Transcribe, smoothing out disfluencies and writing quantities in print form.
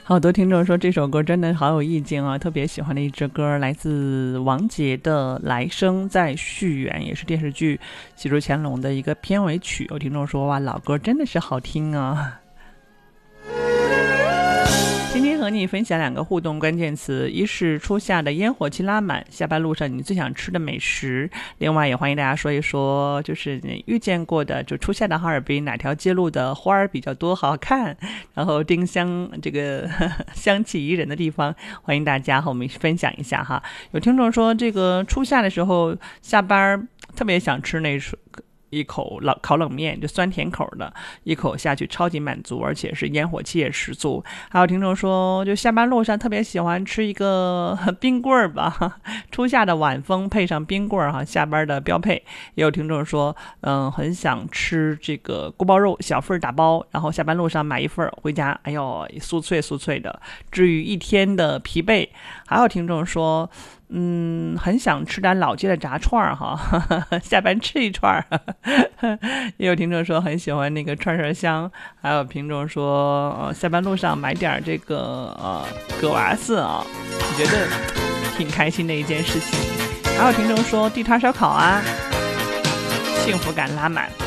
好多听众说这首歌真的好有意境啊，特别喜欢的一支歌，来自王杰的《来生再续缘》，也是电视剧《戏说乾隆》的一个片尾曲。有听众说哇，老歌真的是好听啊。今天和你分享2个互动关键词，一是初夏的烟火气拉满，下班路上你最想吃的美食。另外也欢迎大家说一说，就是你遇见过的就初夏的哈尔滨哪条街路的花儿比较多好看，然后丁香这个香气宜人的地方，欢迎大家和我们分享一下哈。有听众说这个初夏的时候下班特别想吃一口烤冷面，就酸甜口的，一口下去超级满足，而且是烟火气也十足。还有听众说就下班路上特别喜欢吃一个冰棍儿吧，初夏的晚风配上冰棍儿哈，下班的标配。也有听众说很想吃这个锅包肉，小份打包，然后下班路上买一份回家，哎呦酥脆酥脆的，治愈一天的疲惫。还有听众说很想吃点老街的炸串哈，下班吃一串。也有听众说很喜欢那个串香，还有听众说下班路上买点这个葛娃子啊，我觉得挺开心的一件事情。还有听众说地摊烧烤啊，幸福感拉满。